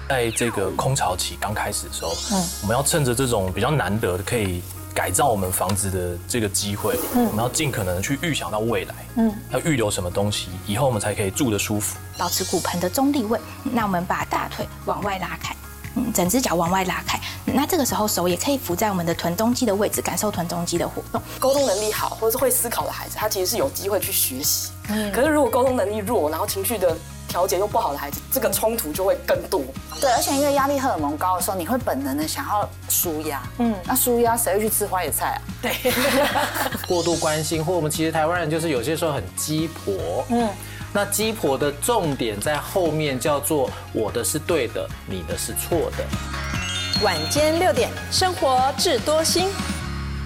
在这个空巢期刚开始的时候，我们要趁着这种比较难得的可以改造我们房子的这个机会，我们要尽可能的去预想到未来，要预留什么东西，以后我们才可以住得舒服。 保持骨盆的中立位，那我们把大腿往外拉开，整只脚往外拉开，那这个时候手也可以扶在我们的臀中肌的位置，感受臀中肌的活动。 沟通能力好或者是会思考的孩子，他其实是有机会去学习。可是如果沟通能力弱，然后情绪的调节又不好的孩子，这个冲突就会更多。 对，而且因为压力荷尔蒙高的时候，你会本能的想要抒压。那抒压谁会去吃花椰菜啊？ 对， 过度关心，或我们其实台湾人就是有些时候很鸡婆。那鸡婆的重点在后面叫做我的是对的，你的是错的。 晚间6点，生活智多星。